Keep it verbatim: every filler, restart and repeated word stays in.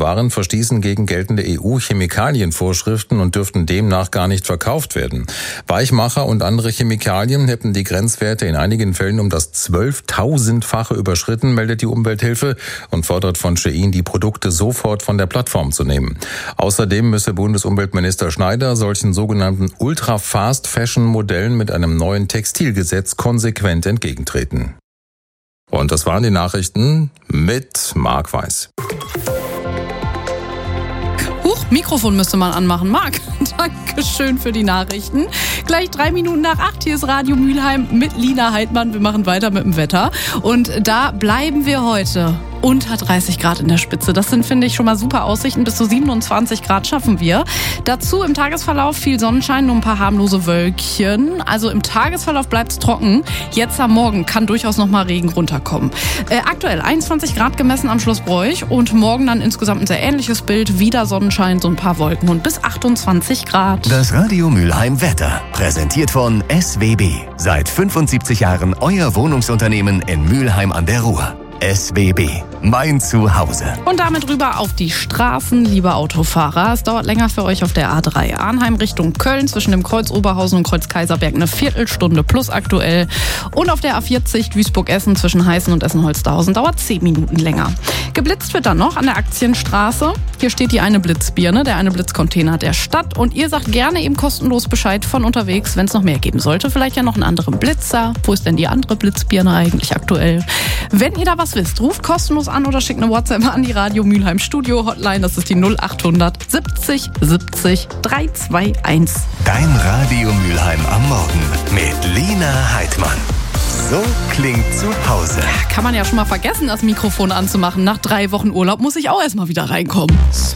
Waren verstießen gegen geltende E U-Chemikalienvorschriften und dürften demnach gar nicht verkauft werden. Weichmacher und andere Chemikalien hätten die Grenzwerte in einigen Fällen um das zwölftausendfache überschritten, meldet die Umwelthilfe und fordert von Shein, die Produkte sofort von der Plattform zu nehmen. Außerdem müsse Bundesumweltminister Schneider solchen sogenannten Ultra-Fast-Fashion-Modellen mit einem neuen Textilgesetz konsequent entgegentreten. Und das waren die Nachrichten mit Marc Weiß. Huch, Mikrofon müsste man anmachen. Marc, Dankeschön für die Nachrichten. Gleich drei Minuten nach acht, hier ist Radio Mülheim mit Lina Heidmann. Wir machen weiter mit dem Wetter. Und da bleiben wir heute unter dreißig Grad in der Spitze. Das sind, finde ich, schon mal super Aussichten. Bis zu siebenundzwanzig Grad schaffen wir. Dazu im Tagesverlauf viel Sonnenschein, nur ein paar harmlose Wölkchen. Also im Tagesverlauf bleibt es trocken. Jetzt am Morgen kann durchaus noch mal Regen runterkommen. Äh, aktuell einundzwanzig Grad gemessen am Schloss Broich und morgen dann insgesamt ein sehr ähnliches Bild. Wieder Sonnenschein, so ein paar Wolken und bis achtundzwanzig Grad. Das Radio Mülheim Wetter, präsentiert von S W B. Seit fünfundsiebzig Jahren euer Wohnungsunternehmen in Mülheim an der Ruhr. S W B, mein Zuhause. Und damit rüber auf die Straßen, liebe Autofahrer. Es dauert länger für euch auf der A drei. Arnheim Richtung Köln zwischen dem Kreuz Oberhausen und Kreuz Kaiserberg eine Viertelstunde plus aktuell. Und auf der A vierzig Duisburg-Essen zwischen Heißen und Essen-Holsterhausen dauert zehn Minuten länger. Geblitzt wird dann noch an der Aktienstraße. Hier steht die eine Blitzbirne, der eine Blitzcontainer der Stadt. Und ihr sagt gerne eben kostenlos Bescheid von unterwegs, wenn es noch mehr geben sollte. Vielleicht ja noch einen anderen Blitzer. Wo ist denn die andere Blitzbirne eigentlich aktuell? Wenn ihr da was wisst, ruft kostenlos an oder schickt eine WhatsApp an die Radio Mülheim Studio Hotline. Das ist die null achthundert siebzig siebzig dreihunderteinundzwanzig. Dein Radio Mülheim am Morgen mit Lina Heidmann. So klingt zu Hause. Kann man ja schon mal vergessen, das Mikrofon anzumachen. Nach drei Wochen Urlaub muss ich auch erstmal wieder reinkommen.